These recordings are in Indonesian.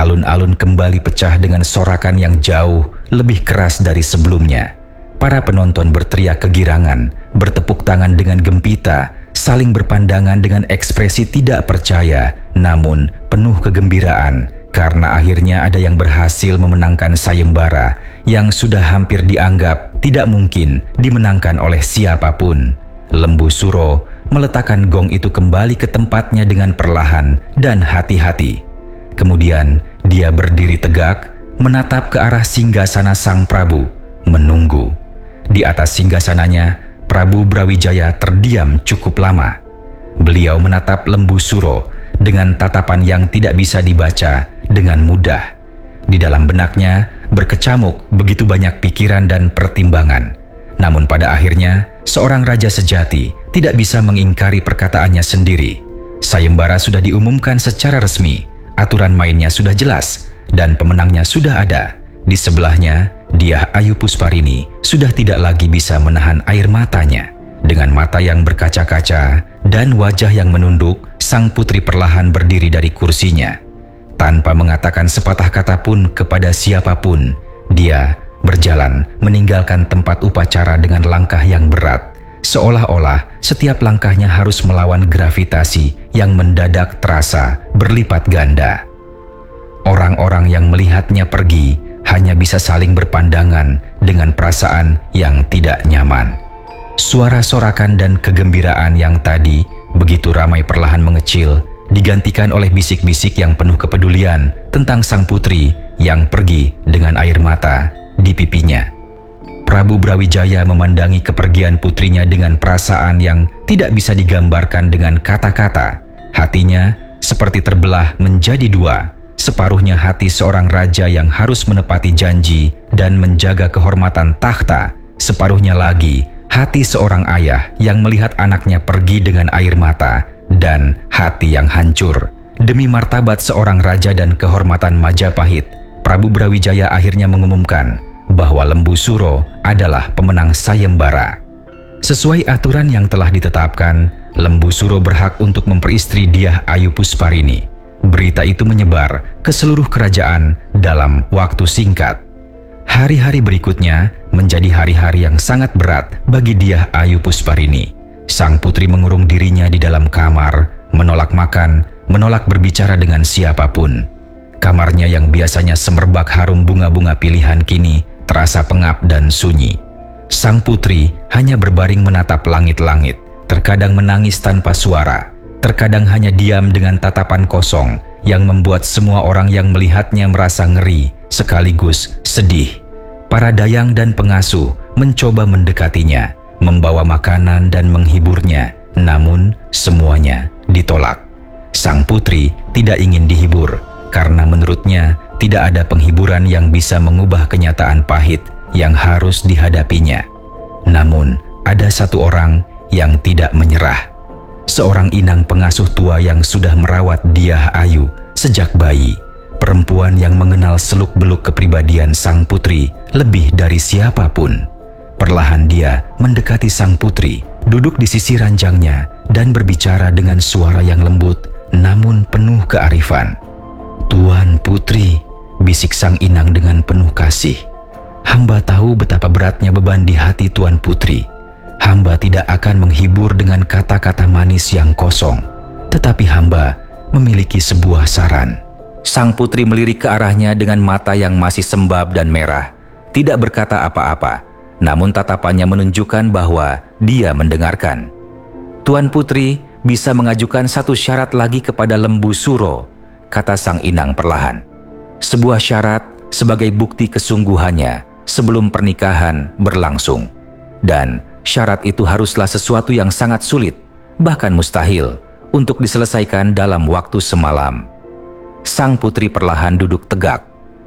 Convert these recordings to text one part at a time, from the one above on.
Alun-alun kembali pecah dengan sorakan yang jauh lebih keras dari sebelumnya. Para penonton berteriak kegirangan, bertepuk tangan dengan gempita, saling berpandangan dengan ekspresi tidak percaya, namun penuh kegembiraan karena akhirnya ada yang berhasil memenangkan sayembara yang sudah hampir dianggap tidak mungkin dimenangkan oleh siapapun. Lembu Suro meletakkan gong itu kembali ke tempatnya dengan perlahan dan hati-hati. Kemudian dia berdiri tegak, menatap ke arah singgasana Sang Prabu, menunggu. Di atas singgasananya, Prabu Brawijaya terdiam cukup lama. Beliau menatap Lembu Suro dengan tatapan yang tidak bisa dibaca dengan mudah. Di dalam benaknya berkecamuk begitu banyak pikiran dan pertimbangan. Namun pada akhirnya, seorang raja sejati tidak bisa mengingkari perkataannya sendiri. Sayembara sudah diumumkan secara resmi, aturan mainnya sudah jelas, dan pemenangnya sudah ada. Di sebelahnya, Dyah Ayu Pusparini sudah tidak lagi bisa menahan air matanya. Dengan mata yang berkaca-kaca dan wajah yang menunduk, sang putri perlahan berdiri dari kursinya. Tanpa mengatakan sepatah kata pun kepada siapapun, dia berjalan meninggalkan tempat upacara dengan langkah yang berat. Seolah-olah setiap langkahnya harus melawan gravitasi yang mendadak terasa berlipat ganda. Orang-orang yang melihatnya pergi hanya bisa saling berpandangan dengan perasaan yang tidak nyaman. Suara sorakan dan kegembiraan yang tadi begitu ramai perlahan mengecil, digantikan oleh bisik-bisik yang penuh kepedulian tentang sang putri yang pergi dengan air mata di pipinya. Prabu Brawijaya memandangi kepergian putrinya dengan perasaan yang tidak bisa digambarkan dengan kata-kata. Hatinya seperti terbelah menjadi dua. Separuhnya hati seorang raja yang harus menepati janji dan menjaga kehormatan takhta. Separuhnya lagi hati seorang ayah yang melihat anaknya pergi dengan air mata dan hati yang hancur. Demi martabat seorang raja dan kehormatan Majapahit, Prabu Brawijaya akhirnya mengumumkan bahwa Lembu Suro adalah pemenang sayembara. Sesuai aturan yang telah ditetapkan, Lembu Suro berhak untuk memperistri Dyah Ayu Pusparini. Berita itu menyebar ke seluruh kerajaan dalam waktu singkat. Hari-hari berikutnya menjadi hari-hari yang sangat berat bagi Dyah Ayu Pusparini. Sang putri mengurung dirinya di dalam kamar, menolak makan, menolak berbicara dengan siapapun. Kamarnya yang biasanya semerbak harum bunga-bunga pilihan kini terasa pengap dan sunyi. Sang putri hanya berbaring menatap langit-langit, terkadang menangis tanpa suara, terkadang hanya diam dengan tatapan kosong yang membuat semua orang yang melihatnya merasa ngeri sekaligus sedih. Para dayang dan pengasuh mencoba mendekatinya, membawa makanan dan menghiburnya, namun semuanya ditolak. Sang putri tidak ingin dihibur karena menurutnya tidak ada penghiburan yang bisa mengubah kenyataan pahit yang harus dihadapinya. Namun, ada satu orang yang tidak menyerah. Seorang inang pengasuh tua yang sudah merawat Dyah Ayu sejak bayi. Perempuan yang mengenal seluk-beluk kepribadian sang putri lebih dari siapapun. Perlahan dia mendekati sang putri, duduk di sisi ranjangnya dan berbicara dengan suara yang lembut namun penuh kearifan. "Tuan Putri," bisik sang inang dengan penuh kasih. "Hamba tahu betapa beratnya beban di hati Tuan Putri. Hamba tidak akan menghibur dengan kata-kata manis yang kosong, tetapi hamba memiliki sebuah saran." Sang putri melirik ke arahnya dengan mata yang masih sembab dan merah, tidak berkata apa-apa, namun tatapannya menunjukkan bahwa dia mendengarkan. "Tuan Putri bisa mengajukan satu syarat lagi kepada Lembu Suro," kata sang inang perlahan. "Sebuah syarat sebagai bukti kesungguhannya sebelum pernikahan berlangsung. Dan syarat itu haruslah sesuatu yang sangat sulit, bahkan mustahil, untuk diselesaikan dalam waktu semalam." Sang putri perlahan duduk tegak.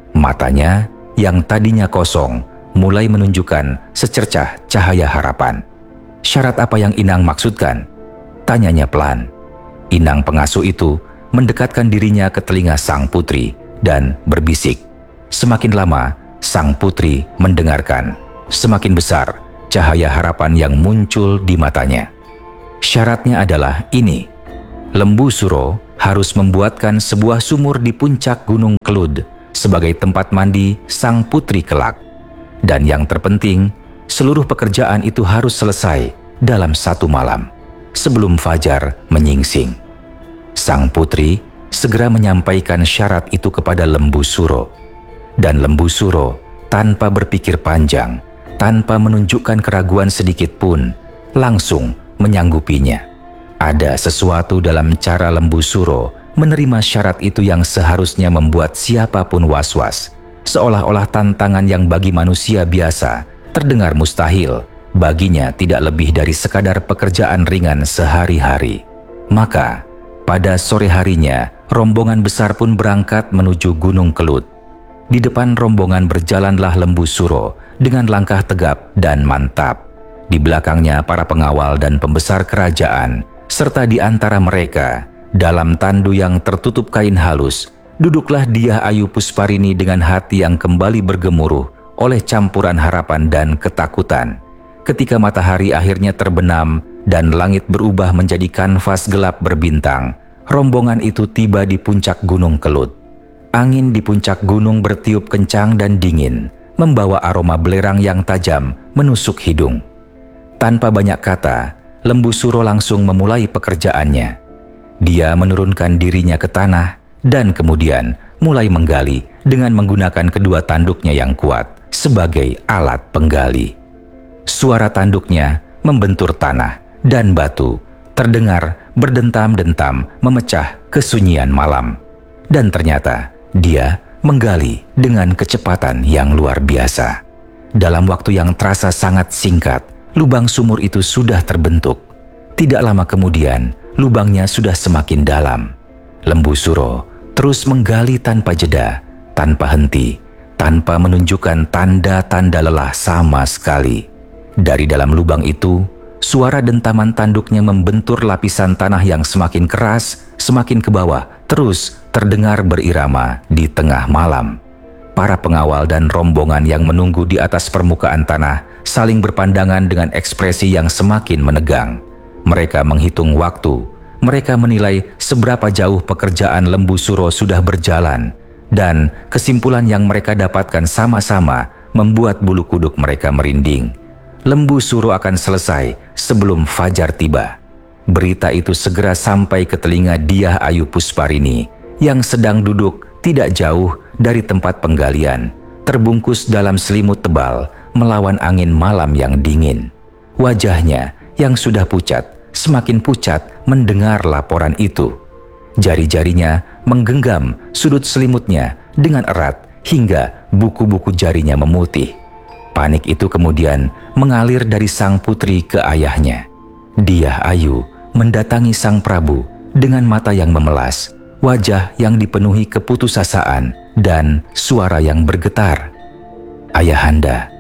Matanya yang tadinya kosong mulai menunjukkan secercah cahaya harapan. "Syarat apa yang Inang maksudkan?" tanyanya pelan. Inang pengasuh itu mendekatkan dirinya ke telinga sang putri dan berbisik. Semakin lama, sang putri mendengarkan. Semakin besar cahaya harapan yang muncul di matanya. "Syaratnya adalah ini. Lembu Suro harus membuatkan sebuah sumur di puncak Gunung Kelud sebagai tempat mandi sang putri kelak. Dan yang terpenting, seluruh pekerjaan itu harus selesai dalam 1 malam sebelum fajar menyingsing. Sang putri segera menyampaikan syarat itu kepada Lembu Suro. Dan Lembu Suro tanpa berpikir panjang, tanpa menunjukkan keraguan sedikit pun, langsung menyanggupinya. Ada sesuatu dalam cara Lembu Suro menerima syarat itu yang seharusnya membuat siapapun was-was. Seolah-olah tantangan yang bagi manusia biasa terdengar mustahil, baginya tidak lebih dari sekadar pekerjaan ringan sehari-hari. Maka, pada sore harinya, rombongan besar pun berangkat menuju Gunung Kelud. Di depan rombongan berjalanlah Lembu Suro dengan langkah tegap dan mantap. Di belakangnya para pengawal dan pembesar kerajaan, serta di antara mereka, dalam tandu yang tertutup kain halus, duduklah Dyah Ayu Pusparini dengan hati yang kembali bergemuruh oleh campuran harapan dan ketakutan. Ketika matahari akhirnya terbenam dan langit berubah menjadi kanvas gelap berbintang, rombongan itu tiba di puncak Gunung Kelud. Angin di puncak gunung bertiup kencang dan dingin, membawa aroma belerang yang tajam menusuk hidung. Tanpa banyak kata, Lembu Suro langsung memulai pekerjaannya. Dia menurunkan dirinya ke tanah dan kemudian mulai menggali dengan menggunakan kedua tanduknya yang kuat sebagai alat penggali. Suara tanduknya membentur tanah dan batu, terdengar berdentam-dentam memecah kesunyian malam. Dan ternyata dia menggali dengan kecepatan yang luar biasa. Dalam waktu yang terasa sangat singkat, lubang sumur itu sudah terbentuk. Tidak lama kemudian, lubangnya sudah semakin dalam. Lembu Suro terus menggali tanpa jeda, tanpa henti, tanpa menunjukkan tanda-tanda lelah sama sekali. Dari dalam lubang itu, suara dentaman tanduknya membentur lapisan tanah yang semakin keras, semakin ke bawah, terus terdengar berirama di tengah malam. Para pengawal dan rombongan yang menunggu di atas permukaan tanah saling berpandangan dengan ekspresi yang semakin menegang. Mereka menghitung waktu. Mereka menilai seberapa jauh pekerjaan Lembu Suro sudah berjalan, dan kesimpulan yang mereka dapatkan sama-sama membuat bulu kuduk mereka merinding. Lembu Suro akan selesai sebelum fajar tiba. Berita itu segera sampai ke telinga Dyah Ayu Pusparini yang sedang duduk tidak jauh dari tempat penggalian, terbungkus dalam selimut tebal melawan angin malam yang dingin. Wajahnya yang sudah pucat semakin pucat mendengar laporan itu. Jari-jarinya menggenggam sudut selimutnya dengan erat hingga buku-buku jarinya memutih. Panik itu kemudian mengalir dari sang putri ke ayahnya. Dyah Ayu mendatangi sang Prabu dengan mata yang memelas, wajah yang dipenuhi keputusasaan dan suara yang bergetar. "Ayahanda,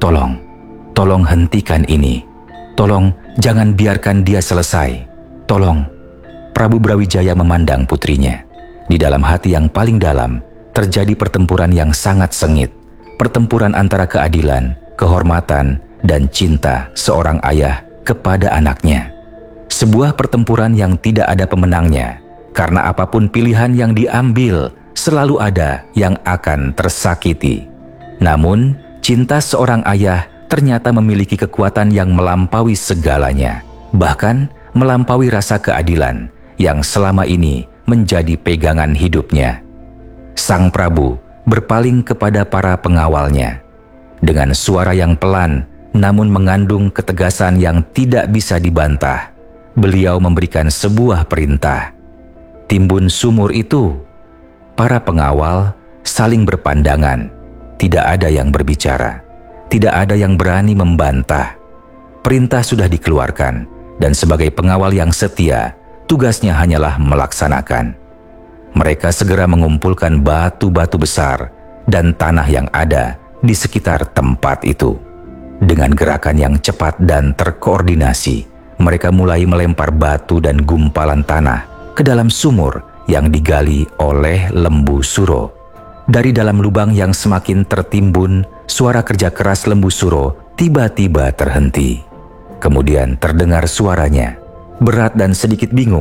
tolong hentikan ini. Tolong jangan biarkan dia selesai. Tolong." Prabu Brawijaya memandang putrinya. Di dalam hati yang paling dalam terjadi pertempuran yang sangat sengit. Pertempuran antara keadilan, kehormatan, dan cinta seorang ayah kepada anaknya. Sebuah pertempuran yang tidak ada pemenangnya, karena apapun pilihan yang diambil, selalu ada yang akan tersakiti. Namun, cinta seorang ayah ternyata memiliki kekuatan yang melampaui segalanya, bahkan melampaui rasa keadilan yang selama ini menjadi pegangan hidupnya. Sang Prabu berpaling kepada para pengawalnya. Dengan suara yang pelan namun mengandung ketegasan yang tidak bisa dibantah, beliau memberikan sebuah perintah. "Timbun sumur itu." Para pengawal saling berpandangan. Tidak ada yang berbicara. Tidak ada yang berani membantah. Perintah sudah dikeluarkan, dan sebagai pengawal yang setia, tugasnya hanyalah melaksanakan. Mereka segera mengumpulkan batu-batu besar dan tanah yang ada di sekitar tempat itu. Dengan gerakan yang cepat dan terkoordinasi, mereka mulai melempar batu dan gumpalan tanah ke dalam sumur yang digali oleh Lembu Suro. Dari dalam lubang yang semakin tertimbun, suara kerja keras Lembu Suro tiba-tiba terhenti. Kemudian terdengar suaranya, berat dan sedikit bingung,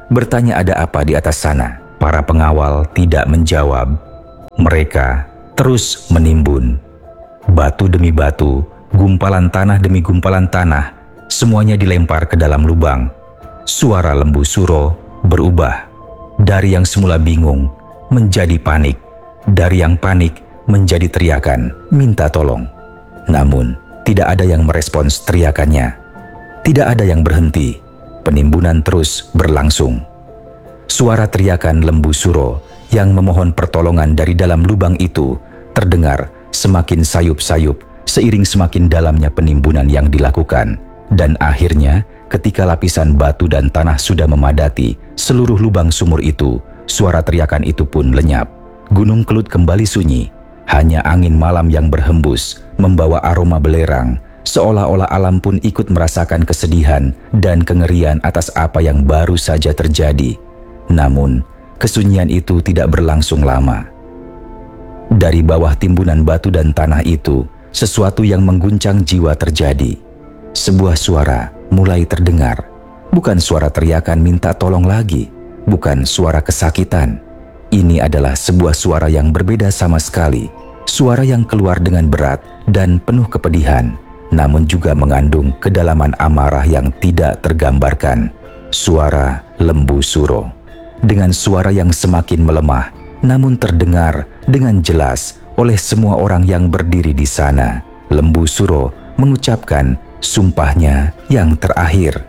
bertanya ada apa di atas sana. Para pengawal tidak menjawab. Mereka terus menimbun. Batu demi batu, gumpalan tanah demi gumpalan tanah, semuanya dilempar ke dalam lubang. Suara Lembu Suro berubah. Dari yang semula bingung menjadi panik. Dari yang panik menjadi teriakan, minta tolong. Namun, tidak ada yang merespons teriakannya. Tidak ada yang berhenti. Penimbunan terus berlangsung. Suara teriakan Lembu Suro yang memohon pertolongan dari dalam lubang itu terdengar semakin sayup-sayup seiring semakin dalamnya penimbunan yang dilakukan. Dan akhirnya, ketika lapisan batu dan tanah sudah memadati seluruh lubang sumur itu, suara teriakan itu pun lenyap. Gunung Kelut kembali sunyi. Hanya angin malam yang berhembus membawa aroma belerang, seolah-olah alam pun ikut merasakan kesedihan dan kengerian atas apa yang baru saja terjadi. Namun, kesunyian itu tidak berlangsung lama. Dari bawah timbunan batu dan tanah itu, sesuatu yang mengguncang jiwa terjadi. Sebuah suara mulai terdengar. Bukan suara teriakan minta tolong lagi, bukan suara kesakitan. Ini adalah sebuah suara yang berbeda sama sekali. Suara yang keluar dengan berat dan penuh kepedihan, namun juga mengandung kedalaman amarah yang tidak tergambarkan. Suara Lembu Suro. Dengan suara yang semakin melemah, namun terdengar dengan jelas oleh semua orang yang berdiri di sana. Lembu Suro mengucapkan sumpahnya yang terakhir.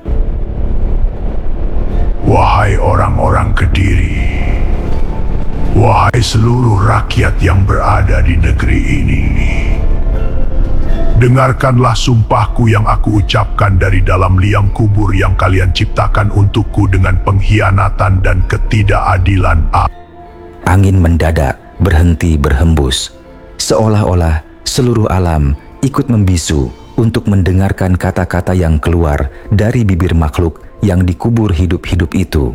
Wahai orang-orang Kediri, wahai seluruh rakyat yang berada di negeri ini, dengarkanlah sumpahku yang aku ucapkan dari dalam liang kubur yang kalian ciptakan untukku dengan pengkhianatan dan ketidakadilan. Angin mendadak berhenti berhembus, seolah-olah seluruh alam ikut membisu untuk mendengarkan kata-kata yang keluar dari bibir makhluk yang dikubur hidup-hidup itu.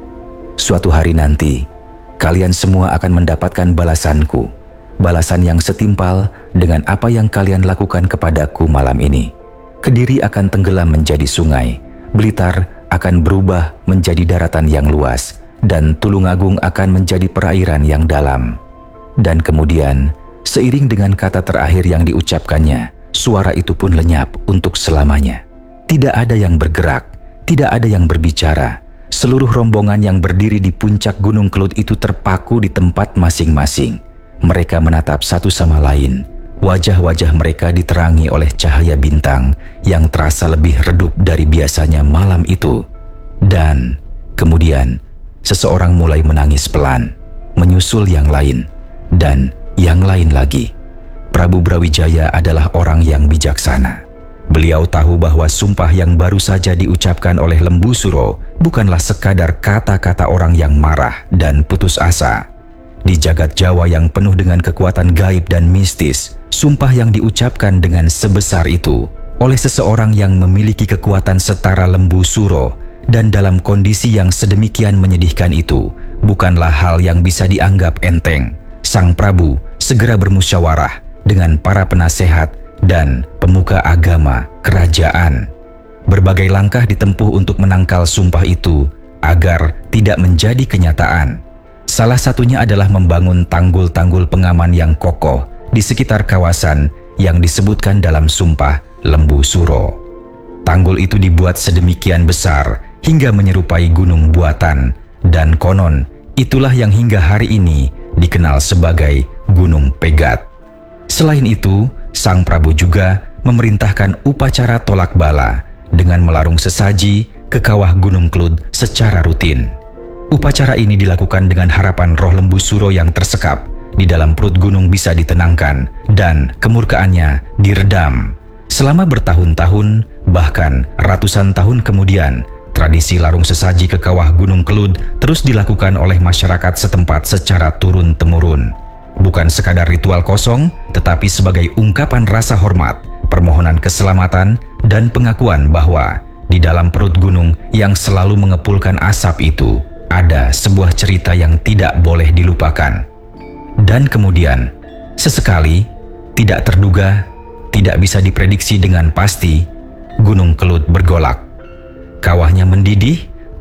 Suatu hari nanti, kalian semua akan mendapatkan balasanku. Balasan yang setimpal dengan apa yang kalian lakukan kepadaku malam ini. Kediri akan tenggelam menjadi sungai, Blitar akan berubah menjadi daratan yang luas, dan Tulungagung akan menjadi perairan yang dalam. Dan kemudian, seiring dengan kata terakhir yang diucapkannya, suara itu pun lenyap untuk selamanya. Tidak ada yang bergerak, tidak ada yang berbicara. Seluruh rombongan yang berdiri di puncak Gunung Kelut itu terpaku di tempat masing-masing. Mereka menatap satu sama lain. Wajah-wajah mereka diterangi oleh cahaya bintang yang terasa lebih redup dari biasanya malam itu. Dan kemudian seseorang mulai menangis pelan, menyusul yang lain, dan yang lain lagi. Prabu Brawijaya adalah orang yang bijaksana. Beliau tahu bahwa sumpah yang baru saja diucapkan oleh Lembu Suro bukanlah sekadar kata-kata orang yang marah dan putus asa. Di jagat Jawa yang penuh dengan kekuatan gaib dan mistis, sumpah yang diucapkan dengan sebesar itu oleh seseorang yang memiliki kekuatan setara Lembu Suro dan dalam kondisi yang sedemikian menyedihkan itu bukanlah hal yang bisa dianggap enteng. Sang Prabu segera bermusyawarah dengan para penasehat dan pemuka agama kerajaan. Berbagai langkah ditempuh untuk menangkal sumpah itu agar tidak menjadi kenyataan. Salah satunya adalah membangun tanggul-tanggul pengaman yang kokoh di sekitar kawasan yang disebutkan dalam sumpah Lembu Suro. Tanggul itu dibuat sedemikian besar hingga menyerupai gunung buatan, dan konon itulah yang hingga hari ini dikenal sebagai Gunung Pegat. Selain itu, Sang Prabu juga memerintahkan upacara tolak bala dengan melarung sesaji ke kawah Gunung Kelut secara rutin. Upacara ini dilakukan dengan harapan roh Lembu Suro yang tersekap di dalam perut gunung bisa ditenangkan dan kemurkaannya diredam. Selama bertahun-tahun, bahkan ratusan tahun kemudian, tradisi larung sesaji ke kawah Gunung Kelut terus dilakukan oleh masyarakat setempat secara turun-temurun. Bukan sekadar ritual kosong, tetapi sebagai ungkapan rasa hormat, permohonan keselamatan, dan pengakuan bahwa di dalam perut gunung yang selalu mengepulkan asap itu ada sebuah cerita yang tidak boleh dilupakan. Dan kemudian, sesekali, tidak terduga, tidak bisa diprediksi dengan pasti, Gunung Kelut bergolak. Kawahnya mendidih,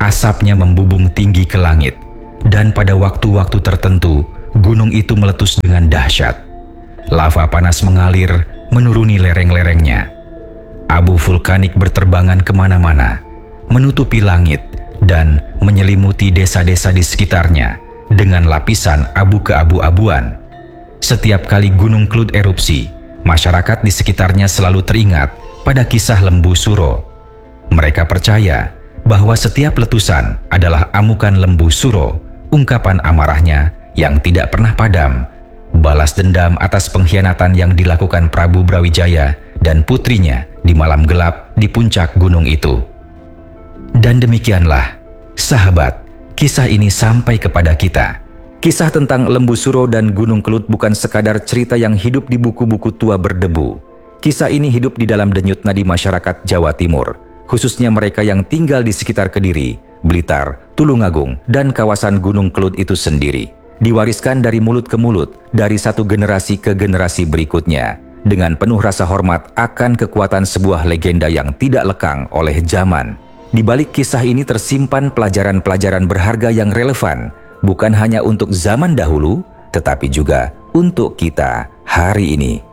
Asapnya membubung tinggi ke langit, dan pada waktu-waktu tertentu, gunung itu meletus dengan dahsyat. Lava panas mengalir menuruni lereng-lerengnya. Abu vulkanik berterbangan kemana-mana, menutupi langit, dan menyelimuti desa-desa di sekitarnya dengan lapisan abu keabu-abuan. Setiap kali Gunung Kelut erupsi, masyarakat di sekitarnya selalu teringat pada kisah lembu Suro. Mereka percaya bahwa setiap letusan adalah amukan lembu Suro, ungkapan amarahnya yang tidak pernah padam, balas dendam atas pengkhianatan yang dilakukan Prabu Brawijaya dan putrinya di malam gelap di puncak gunung itu. Dan demikianlah, sahabat, kisah ini sampai kepada kita. Kisah tentang lembu Suro dan Gunung Kelut bukan sekadar cerita yang hidup di buku-buku tua berdebu. Kisah ini hidup di dalam denyut nadi masyarakat Jawa Timur, khususnya mereka yang tinggal di sekitar Kediri, Blitar, Tulungagung, dan kawasan Gunung Kelut itu sendiri. Diwariskan dari mulut ke mulut, dari satu generasi ke generasi berikutnya, dengan penuh rasa hormat akan kekuatan sebuah legenda yang tidak lekang oleh zaman. Di balik kisah ini tersimpan pelajaran-pelajaran berharga yang relevan, bukan hanya untuk zaman dahulu, tetapi juga untuk kita hari ini.